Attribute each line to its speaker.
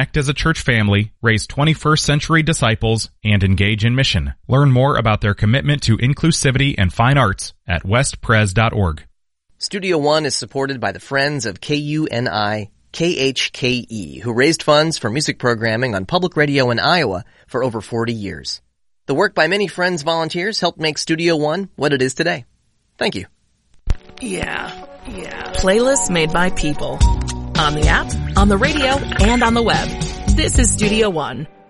Speaker 1: act as a church family, raise 21st century disciples, and engage in mission. Learn more about their commitment to inclusivity and fine arts at westpres.org.
Speaker 2: Studio One is supported by the Friends of KUNI KHKE, who raised funds for music programming on public radio in Iowa for over 40 years. The work by many Friends volunteers helped make Studio One what it is today. Thank you.
Speaker 3: Yeah. Playlists made by people. On the app, on the radio, and on the web. This is Studio One.